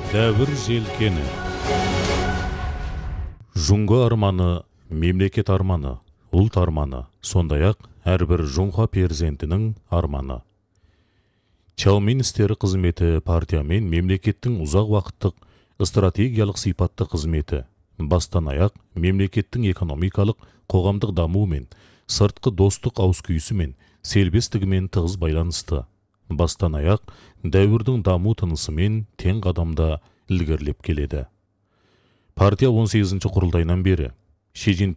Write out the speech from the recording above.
Дәуір желкені. Жұңғы арманы, мемлекет арманы, ұлт арманы, сондай-ақ әрбір жұңға перзентінің арманы. Чалмен істері қызметі партия мен мемлекеттің ұзақ уақыттық стратегиялық сипатты қызметі, бастан аяқ мемлекеттің экономикалық, қоғамдық дамуы мен сыртқы достық ауызкүйісі мен селбестігімен тығыз байланысты. Бастан аяқ дәуірдің даму тынысымен тең қадамда ілгерілеп келеді. Партия 18-ші құрылтайынан бері Ши Цзиньпин